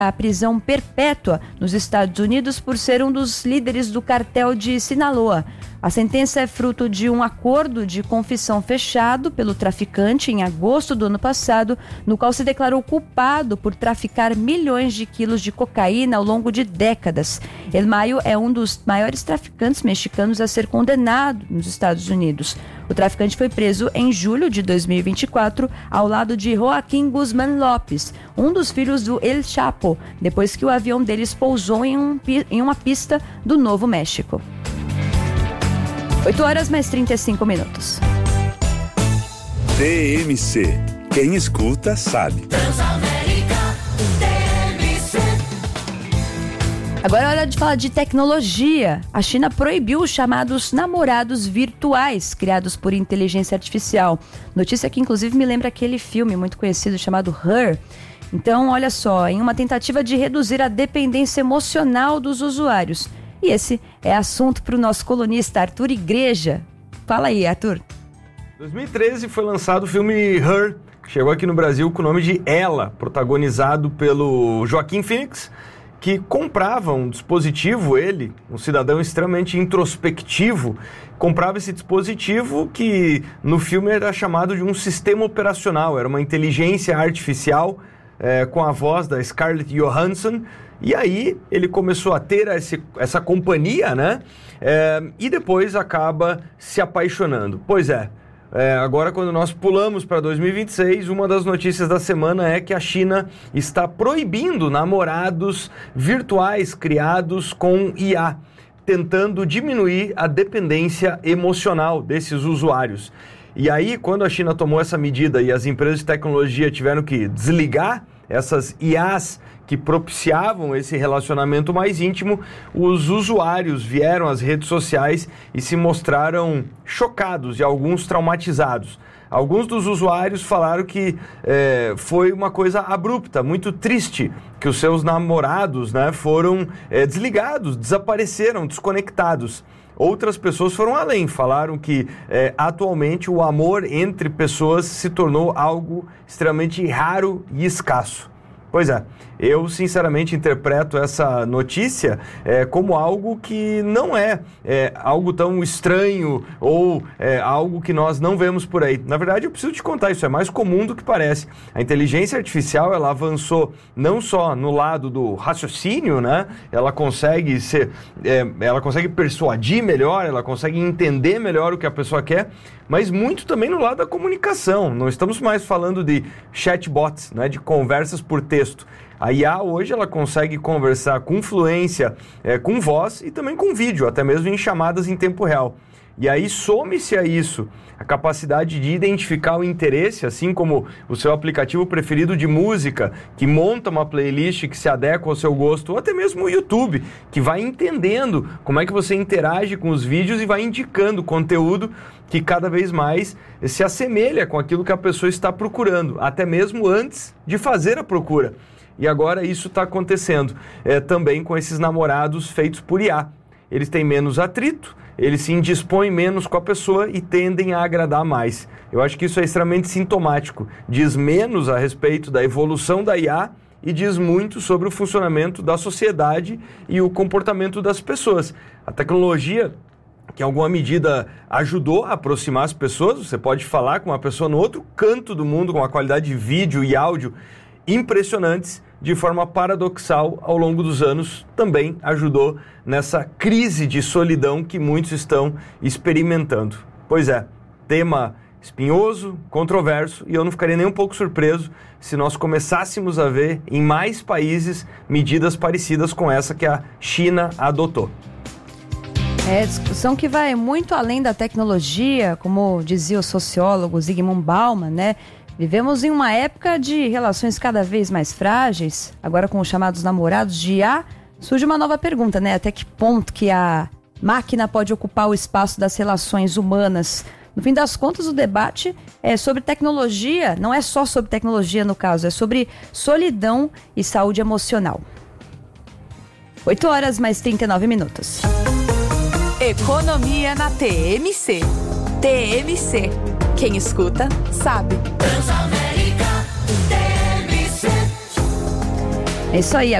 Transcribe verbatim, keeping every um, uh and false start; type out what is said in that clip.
a prisão perpétua nos Estados Unidos por ser um dos líderes do cartel de Sinaloa. A sentença é fruto de um acordo de confissão fechado pelo traficante em agosto do ano passado, no qual se declarou culpado por traficar milhões de quilos de cocaína ao longo de décadas. El Mayo é um dos maiores traficantes mexicanos a ser condenado nos Estados Unidos. O traficante foi preso em julho de dois mil e vinte e quatro ao lado de Joaquim Guzmán Lopes, um dos filhos do El Chapo, depois que o avião deles pousou em, um, em uma pista do Novo México. oito horas mais trinta e cinco minutos. T M C. Quem escuta sabe. Agora é hora de falar de tecnologia. A China proibiu os chamados namorados virtuais, criados por inteligência artificial. Notícia que inclusive me lembra aquele filme muito conhecido chamado Her. Então, olha só, em uma tentativa de reduzir a dependência emocional dos usuários. E esse é assunto para o nosso colunista Arthur Igreja. Fala aí, Arthur. Em dois mil e treze foi lançado o filme Her, que chegou aqui no Brasil com o nome de Ela, protagonizado pelo Joaquim Phoenix, que comprava um dispositivo, ele, um cidadão extremamente introspectivo, comprava esse dispositivo que no filme era chamado de um sistema operacional, era uma inteligência artificial é, com a voz da Scarlett Johansson. E aí ele começou a ter esse, essa companhia, né? É, e depois acaba se apaixonando. Pois é, é, agora quando nós pulamos para dois mil e vinte e seis, uma das notícias da semana é que a China está proibindo namorados virtuais criados com I A, tentando diminuir a dependência emocional desses usuários. E aí, quando a China tomou essa medida e as empresas de tecnologia tiveram que desligar essas I As que propiciavam esse relacionamento mais íntimo, os usuários vieram às redes sociais e se mostraram chocados e alguns traumatizados. Alguns dos usuários falaram que é, foi uma coisa abrupta, muito triste, que os seus namorados, né, foram é, desligados, desapareceram, desconectados. Outras pessoas foram além, falaram que é, atualmente o amor entre pessoas se tornou algo extremamente raro e escasso. Pois é, eu sinceramente interpreto essa notícia é, como algo que não é, é algo tão estranho ou é, algo que nós não vemos por aí. Na verdade, eu preciso te contar, isso é mais comum do que parece. A inteligência artificial, ela avançou não só no lado do raciocínio, né? Ela consegue ser, é, ela consegue persuadir melhor, ela consegue entender melhor o que a pessoa quer, mas muito também no lado da comunicação. Não estamos mais falando de chatbots, né, de conversas por texto. A I A hoje ela consegue conversar com fluência, é, com voz e também com vídeo, até mesmo em chamadas em tempo real. E aí some-se a isso a capacidade de identificar o interesse, assim como o seu aplicativo preferido de música, que monta uma playlist que se adequa ao seu gosto, ou até mesmo o YouTube, que vai entendendo como é que você interage com os vídeos e vai indicando conteúdo que cada vez mais se assemelha com aquilo que a pessoa está procurando, até mesmo antes de fazer a procura. E agora isso está acontecendo é, também com esses namorados feitos por I A. Eles têm menos atrito, eles se indispõem menos com a pessoa e tendem a agradar mais. Eu acho que isso é extremamente sintomático. Diz menos a respeito da evolução da I A e diz muito sobre o funcionamento da sociedade e o comportamento das pessoas. A tecnologia, que em alguma medida ajudou a aproximar as pessoas, você pode falar com uma pessoa no outro canto do mundo com uma qualidade de vídeo e áudio impressionantes, de forma paradoxal, ao longo dos anos, também ajudou nessa crise de solidão que muitos estão experimentando. Pois é, tema espinhoso, controverso, e eu não ficaria nem um pouco surpreso se nós começássemos a ver em mais países medidas parecidas com essa que a China adotou. É discussão que vai muito além da tecnologia, como dizia o sociólogo Zygmunt Bauman, né? Vivemos em uma época de relações cada vez mais frágeis. Agora, com os chamados namorados de I A, surge uma nova pergunta, né? Até que ponto que a máquina pode ocupar o espaço das relações humanas? No fim das contas, o debate é sobre tecnologia, não é só sobre tecnologia no caso, é sobre solidão e saúde emocional. oito horas mais trinta e nove minutos. Economia na T M C. T M C. Quem escuta, sabe. É isso aí.